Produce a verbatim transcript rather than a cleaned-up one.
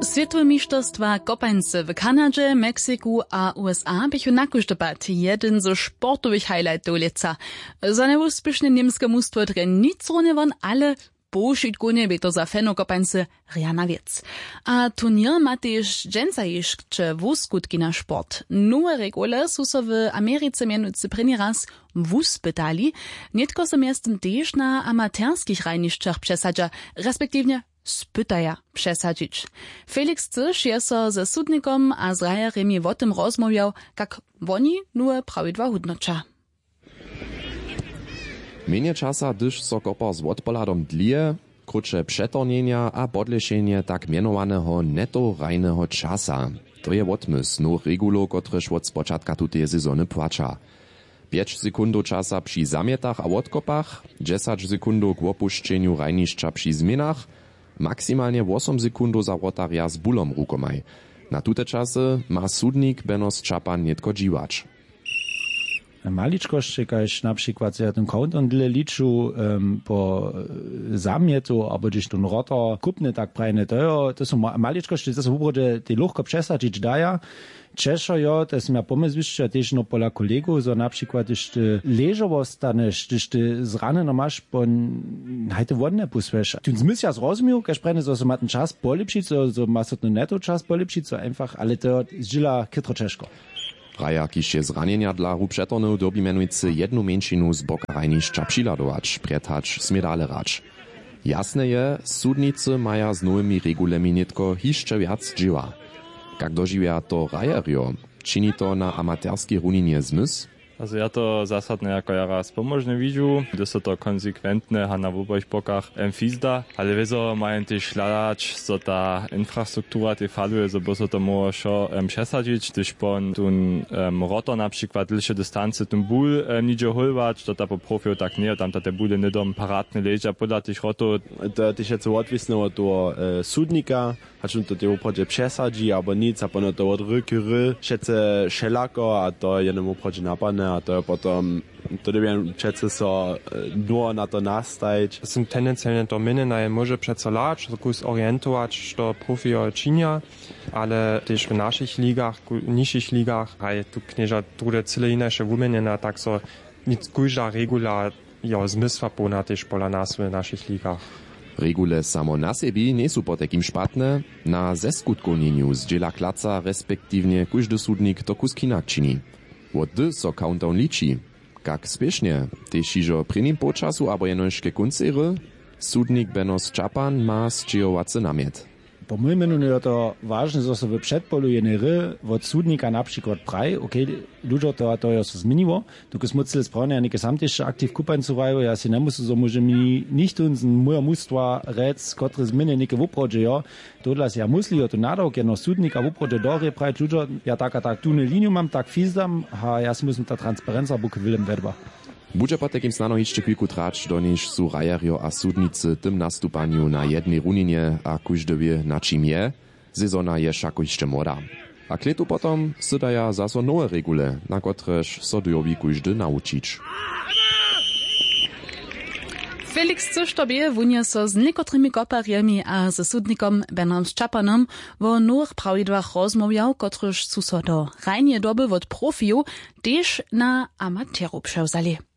Światowe mistrzostwa kopańce w Kanadzie, Meksyku a U S A bychu nakuždobat jeden ze sportowych highlightów leca. Za neúspěšne niemskie mustwo dre nic won, ale pošitkunie by to za feno kopańce riana wiec. A turnier ma też dżęca jeszcze wuskutki na sport. Nowe regule są so w Ameryce mianujcy první raz wuspytali, nietko so miastem też na amatorskich rajniszczach przesadza, respektywnie spytaja przesadzić. Felix Cysz je so ze sudnikom a z rajaremi o tym rozmawiał, jak oni nowe prawidła hudnocza. Mienie czasa, gdyż so kopar z odpoladom dlije, krótsze przetornienia a podlešenie tak mianowanego neto rajnego czasa. To je odmysł nowych regulów, kotreż od spočatka tutej sezony płacza. pięć sekundów czasa przy zamietach a odkopach, dziesięć sekundów k opuszczeniu rajniszcza przy zmianach, maksymalnie osiem sekundów za rotaria z bulom rukomaj. Na tute czasy ma sudnik Benos Čapan nietko dziwacz. Maliczkości, kaž na przykład ja ten countdown dle liču um, po zamietu, albo gdzieś ten rotor kupny tak prajne, to, to są maliczkości, to są ubrode, te luchko przesadzić daja. Czeszo jo, to jest miał pomysł jeszcze też no pola kolegów, że na przykład jeszcze leżowo stanesz, gdyż ty zraneno masz, bo hajte wodne pusłesz. Tu zmysł ja zrozumiał, kaž prajne, że ma ten czas polepszyć, że ma so ten neto czas polepszyć, so einfach, ale to zdzila kytro czeszko. Raja, kiž je zranjenja dla rupšetornov dobi menujcy jednu menšinu z boka rajnišča přiladovač, prethač, smedalerač. Jasne je, sudnicy maja z nowymi regulami nitko hišće viac dživa. Kak doživia to rajario, čini to na amaterskiej runinie zmysł? Also ja to zasadne jako ja raz pomožne widziu, gdy so to konsekwentne ha na obojich bokach emfizda, ale wieso mają też hľadać, so ta infrastruktura te faluje, so bo so to może um, przesadzić, gdyż pon tun um, rotor na przykład dlhšie dystance tun ból um, nidzie holwać, to ta po profiu tak nie, tam ta te bóle nidom paratne leža podľa tých rotov. To też jest odwisne od toho e, sudnika, hač on to te uprodzie przesadzi, albo nic, a pono to od ryky ry, šece šelako, a to jednom uprodzie napadne, a to je potom, to dobijem přece so nur na to nastajć. Są tendencyjnie to miny na je może przecolać, kus orientować, to profio činia, ale też w naszych ligach, niższych ligach, a tu knieża drugie cyle inače wumieniena, tak so nic kujża regula jo zmysła pona też pola nas w naszych ligach. Regule samo na sebi nie są po takim szpatne, na zeskutkownieniu zdziela klaca, respektywnie każdy sudnik to kus kinak čini. Od dy so countdown liči. Kak spiešne, tež ižo prvním počasu abo jenožke kuncery, sudnik Benos Čapan ma sčejovace namiet. Po mojej menu je to ważne, że sobie przedpolu jednej ry od sudnika na przykład praj, okej, okay, ludzie to to jest zmieniło, tylko smucyle sprawne, ja nie sam też aktyw kupańcowają, ja się nie muszę, że może mi nicht uns moja mustwa rec, które zmiany nie wuprodzie, ja, to dla ja musli, to nadał, ja no sudnika wuprodzie dory praj, ludzie, ja tak a tak tu ne liniu mam, tak fizdam, a ja muszę ta transparenza buke willem wedba. Budže po takim snano jeszcze kilku trać, do niż su rajario a sudnicy tym nastupaniu na jednej runinie a każdy wie na czym je, sezona je szako jeszcze młoda. A kletu potom sydaja zaso nowe regule, na kotreż so dojowi każdy nauczyć. Felix Cysz tobie wunie so z niekotrymi kopariemi a ze sudnikom Benom Čapanom wo nowych prawidłach rozmawiał, kotreż su so do rajnie doby od profiu, też na amateru przełzali.